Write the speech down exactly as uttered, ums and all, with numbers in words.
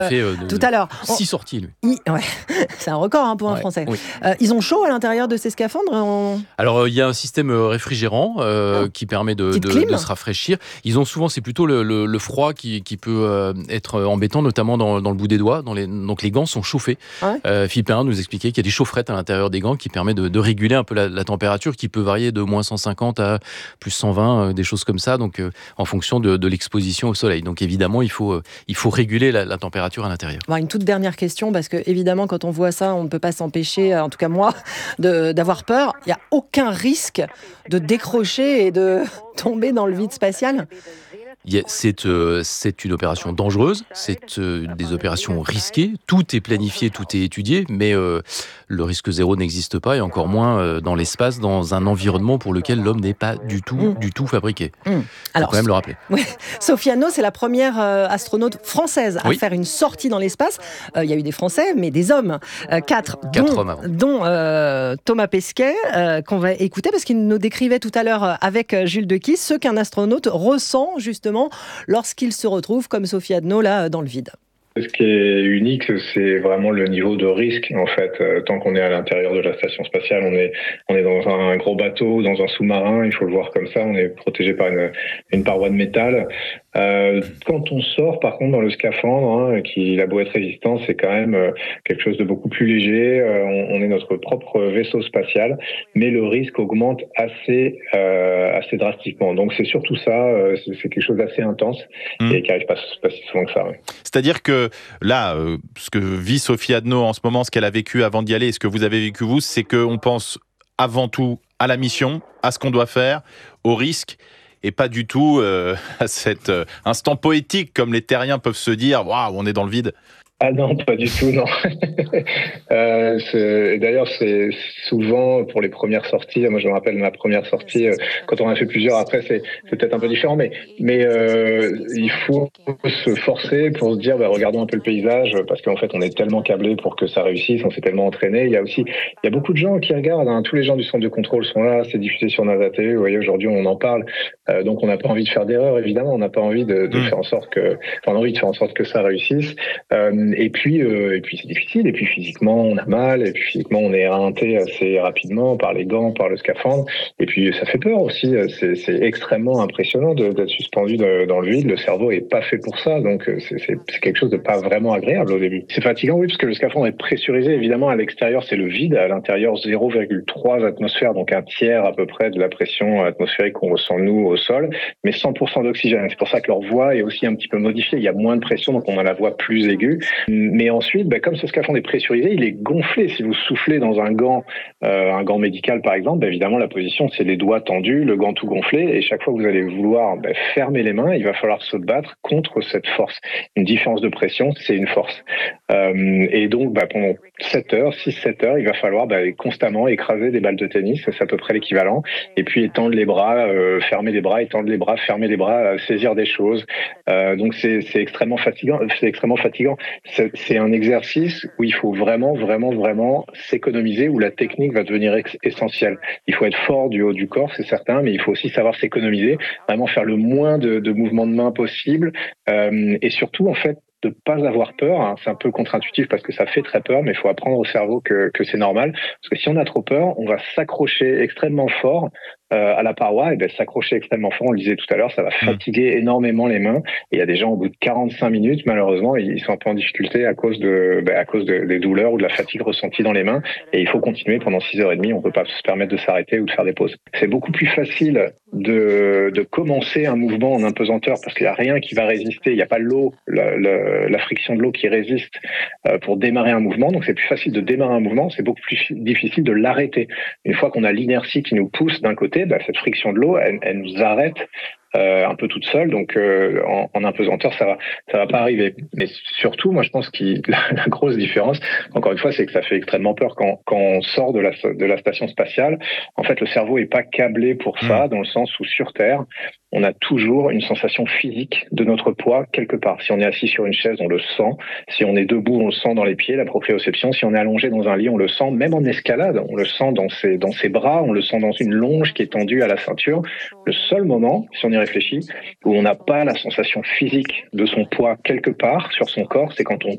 fait euh, de, tout à l'heure. six sorties, lui. Il... Ouais. C'est un record hein, pour un ouais, Français. Oui. Euh, ils ont chaud à l'intérieur de ces scaphandres on... Alors, il euh, y a un système réfrigérant euh, oh. qui permet de, de, de se rafraîchir. Ils ont souvent, c'est plutôt le, le, le froid qui, qui peut euh, être embêtant, notamment dans, dans le bout des doigts. Dans les, donc, les gants sont chauffés. Ouais. Euh, Philippe Perrin nous expliquait qu'il y a des chaufferettes à l'intérieur des gants qui permettent de, de réguler un peu la, la température qui peut varier de moins cent cinquante à plus cent vingt, euh, des choses comme ça, donc euh, en fonction de, de l'exposition au soleil. Donc, évidemment, il faut, euh, il faut réguler la, la température à l'intérieur. Bon, une toute dernière question, parce que évidemment, quand on voit ça, on ne peut pas s'empêcher, en tout cas moi, de, d'avoir peur. Il n'y a aucun risque de décrocher et de tomber dans le vide spatial ? C'est, euh, c'est une opération dangereuse, c'est euh, des opérations risquées, tout est planifié, tout est étudié, mais euh, le risque zéro n'existe pas, et encore moins euh, dans l'espace, dans un environnement pour lequel l'homme n'est pas du tout, mmh. du tout fabriqué. Mmh. Alors, faut quand même le rappeler. Oui. Sophie Annaud, c'est la première euh, astronaute française à oui. faire une sortie dans l'espace. Il euh, y a eu des Français, mais des hommes, euh, quatre, quatre dont, hommes avant. dont euh, Thomas Pesquet, euh, qu'on va écouter, parce qu'il nous décrivait tout à l'heure avec Jules Dequisse ce qu'un astronaute ressent justement lorsqu'il se retrouve comme Sophie Annaud là dans le vide. Ce qui est unique, c'est vraiment le niveau de risque. En fait, euh, tant qu'on est à l'intérieur de la station spatiale, on est on est dans un gros bateau, dans un sous-marin. Il faut le voir comme ça. On est protégé par une une paroi de métal. Euh, quand on sort, par contre, dans le scaphandre, hein, qui il a beau être résistant, c'est quand même euh, quelque chose de beaucoup plus léger. Euh, on, on est notre propre vaisseau spatial, mais le risque augmente assez euh, assez drastiquement. Donc c'est surtout ça. Euh, c'est, c'est quelque chose d'assez intense mmh. et qui arrive pas, pas si souvent que ça. Ouais. C'est-à-dire que là, euh, ce que vit Sophie Annaud en ce moment, ce qu'elle a vécu avant d'y aller, et ce que vous avez vécu vous, c'est qu'on pense avant tout à la mission, à ce qu'on doit faire, au risque, et pas du tout euh, à cet euh, instant poétique, comme les terriens peuvent se dire, waouh, on est dans le vide. Ah non, pas du tout, non. euh, c'est, d'ailleurs, c'est souvent pour les premières sorties. Moi, je me rappelle de ma première sortie. Euh, quand on en a fait plusieurs, après, c'est, c'est peut-être un peu différent, mais mais euh, il faut se forcer pour se dire, bah, regardons un peu le paysage, parce qu'en fait, on est tellement câblé pour que ça réussisse. On s'est tellement entraîné. Il y a aussi, il y a beaucoup de gens qui regardent. Hein, tous les gens du centre de contrôle sont là. C'est diffusé sur NASA T V. Vous voyez, aujourd'hui, on en parle. Euh, donc, on n'a pas envie de faire d'erreur. Évidemment, on n'a pas envie de, de mmh. faire en sorte que, enfin, on a envie de faire en sorte que ça réussisse. Euh, Et puis, euh, et puis c'est difficile. Et puis physiquement, on a mal. Et puis physiquement, on est éreinté assez rapidement par les gants, par le scaphandre. Et puis ça fait peur aussi. C'est, c'est extrêmement impressionnant de, d'être suspendu de, dans le vide. Le cerveau est pas fait pour ça. Donc c'est, c'est, c'est quelque chose de pas vraiment agréable au début. C'est fatigant, oui, parce que le scaphandre est pressurisé. Évidemment, à l'extérieur, c'est le vide. À l'intérieur, zéro virgule trois atmosphères, donc un tiers à peu près de la pression atmosphérique qu'on ressent nous au sol, mais cent pour cent d'oxygène. C'est pour ça que leur voix est aussi un petit peu modifiée. Il y a moins de pression, donc on a la voix plus aiguë. Mais ensuite, bah, comme ce scaphandre est pressurisé, il est gonflé. Si vous soufflez dans un gant, euh, un gant médical par exemple, bah, évidemment la position c'est les doigts tendus, le gant tout gonflé, et chaque fois que vous allez vouloir bah, fermer les mains, il va falloir se battre contre cette force. Une différence de pression, c'est une force. Euh, et donc bah, pendant sept heures, six sept heures, il va falloir bah, constamment écraser des balles de tennis, c'est à peu près l'équivalent, et puis étendre les bras, euh, fermer les bras, étendre les bras, fermer les bras, euh, saisir des choses. Euh, donc c'est, c'est extrêmement fatigant. C'est extrêmement fatigant. C'est, c'est un exercice où il faut vraiment, vraiment, vraiment s'économiser, où la technique va devenir ex- essentielle. Il faut être fort du haut du corps, c'est certain, mais il faut aussi savoir s'économiser, vraiment faire le moins de, de mouvements de main possible, euh, et surtout, en fait, de pas avoir peur. Hein. C'est un peu contre-intuitif parce que ça fait très peur, mais il faut apprendre au cerveau que, que c'est normal. Parce que si on a trop peur, on va s'accrocher extrêmement fort euh, à la paroi, et ben s'accrocher extrêmement fort, on le disait tout à l'heure, ça va fatiguer mmh. énormément les mains. Et il y a des gens au bout de quarante-cinq minutes, malheureusement, ils sont un peu en difficulté à cause de, ben, à cause de, des douleurs ou de la fatigue ressentie dans les mains. Et il faut continuer pendant six heures trente. On peut pas se permettre de s'arrêter ou de faire des pauses. C'est beaucoup plus facile de, de commencer un mouvement en impesanteur parce qu'il y a rien qui va résister. Il n'y a pas l'eau, la, la, la friction de l'eau qui résiste euh, pour démarrer un mouvement. Donc c'est plus facile de démarrer un mouvement. C'est beaucoup plus difficile de l'arrêter. Une fois qu'on a l'inertie qui nous pousse d'un côté, bah, cette friction de l'eau, elle, elle nous arrête euh, un peu toute seule. Donc, euh, en, en impesanteur, ça va, ça va pas arriver. Mais surtout, moi, je pense que la, la grosse différence, encore une fois, c'est que ça fait extrêmement peur quand, quand on sort de la, de la station spatiale. En fait, le cerveau est pas câblé pour ça, mmh. dans le sens où sur Terre, on a toujours une sensation physique de notre poids quelque part. Si on est assis sur une chaise, on le sent. Si on est debout, on le sent dans les pieds, la proprioception. Si on est allongé dans un lit, on le sent. Même en escalade, on le sent dans ses, dans ses bras, on le sent dans une longe qui est tendue à la ceinture. Le seul moment, si on y réfléchit, où on n'a pas la sensation physique de son poids quelque part sur son corps, c'est quand on